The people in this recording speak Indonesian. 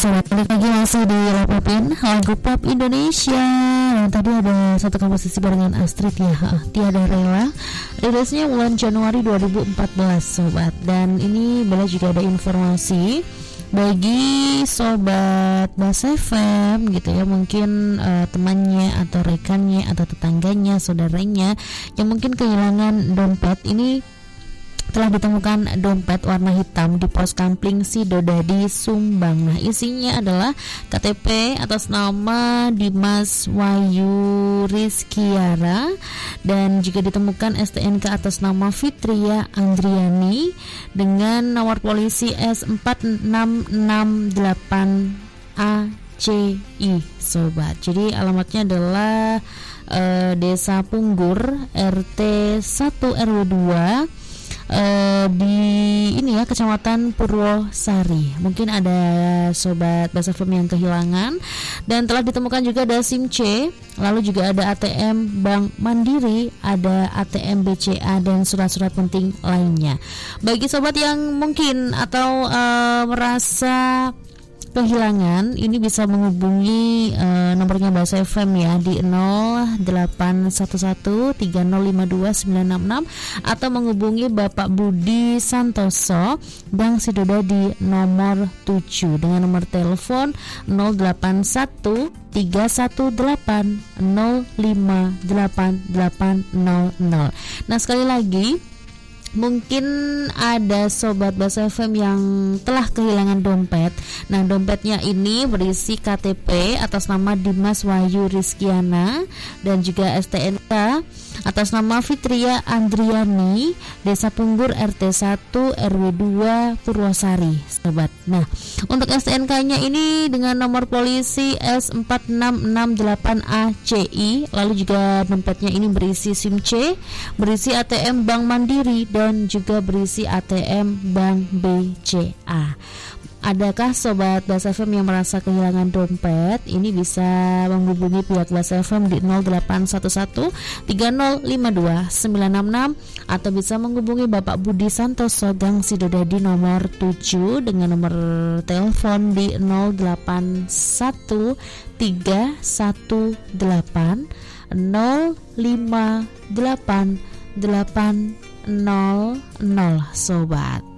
Sobat, balik lagi masih di Lapopin lagu pop Indonesia. Dan tadi ada satu komposisi barengan Astrid ya, Tiada Rela. Rilisnya bulan Januari 2014 Sobat. Dan ini Bella juga ada informasi bagi Sobat Bas FM gitu ya, mungkin temannya atau rekannya atau tetangganya, saudaranya yang mungkin kehilangan dompet. Ini telah ditemukan dompet warna hitam di pos Kampling Sidodadi, Sumbang. Nah, isinya adalah KTP atas nama Dimas Wahyu Rizkiara dan juga ditemukan STNK atas nama Fitria Andriani dengan nomor polisi S4668ACI Sobat. Jadi alamatnya adalah Desa Punggur RT 1 RW 2 di ini ya, Kecamatan Purwosari. Mungkin ada Sobat Bas FM yang kehilangan. Dan telah ditemukan juga ada SIM C, lalu juga ada ATM Bank Mandiri, ada ATM BCA dan surat-surat penting lainnya. Bagi sobat yang mungkin atau merasa kehilangan, ini bisa menghubungi nomornya Bas FM ya di 081130529666 atau menghubungi Bapak Budi Santoso Gang Sidodadi nomor 7 dengan nomor telepon 081318058800. Nah, sekali lagi, mungkin ada Sobat Bas FM yang telah kehilangan dompet. Nah, dompetnya ini berisi KTP atas nama Dimas Wahyu Rizkiana dan juga STNK atas nama Fitria Andriani, Desa Punggur RT 1 RW 2 Purwosari Sobat. Nah, untuk STNK-nya ini dengan nomor polisi S4668ACI. Lalu juga dompetnya ini berisi SIM C, berisi ATM Bank Mandiri dan juga berisi ATM Bank BCA. Adakah Sobat Bas FM yang merasa kehilangan dompet? Ini bisa menghubungi pihak Bas FM di 081130529666 atau bisa menghubungi Bapak Budi Santoso Gang Sidodadi nomor 7 dengan nomor telepon di 081318058800 Sobat.